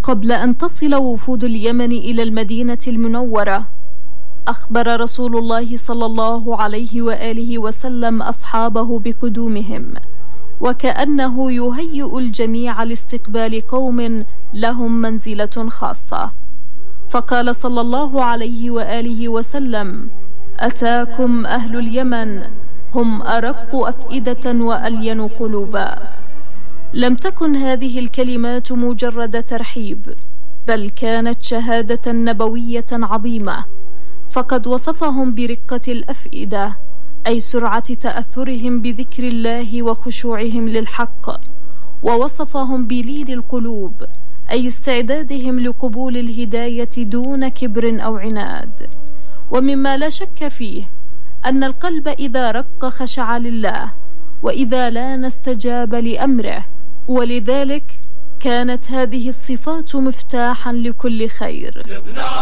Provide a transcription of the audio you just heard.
قبل أن تصل وفود اليمن إلى المدينة المنورة، أخبر رسول الله صلى الله عليه وآله وسلم أصحابه بقدومهم، وكأنه يهيئ الجميع لاستقبال قوم لهم منزلة خاصة. فقال صلى الله عليه وآله وسلم: أتاكم أهل اليمن، هم أرق أفئدة وألين قلوبا. لم تكن هذه الكلمات مجرد ترحيب، بل كانت شهادة نبوية عظيمة، فقد وصفهم برقة الأفئدة، أي سرعة تأثرهم بذكر الله وخشوعهم للحق، ووصفهم بلين القلوب، أي استعدادهم لقبول الهداية دون كبر أو عناد. ومما لا شك فيه أن القلب إذا رق خشع لله، وإذا لان استجاب لأمره، ولذلك كانت هذه الصفات مفتاحا لكل خير.